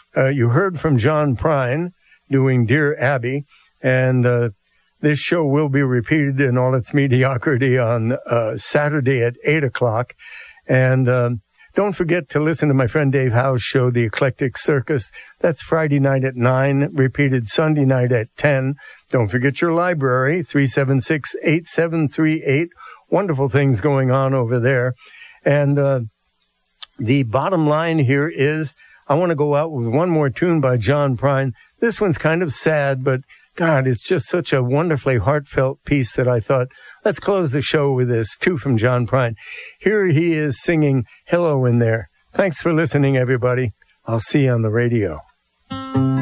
You heard from John Prine doing Dear Abby, and this show will be repeated in all its mediocrity on Saturday at 8 o'clock. And don't forget to listen to my friend Dave Howe's show, The Eclectic Circus. That's Friday night at 9, repeated Sunday night at 10. Don't forget your library, 376-8738. Wonderful things going on over there. And the bottom line here is I want to go out with one more tune by John Prine. This one's kind of sad, but God, it's just such a wonderfully heartfelt piece that I thought, let's close the show with this, too, from John Prine. Here he is singing Hello in There. Thanks for listening, everybody. I'll see you on the radio.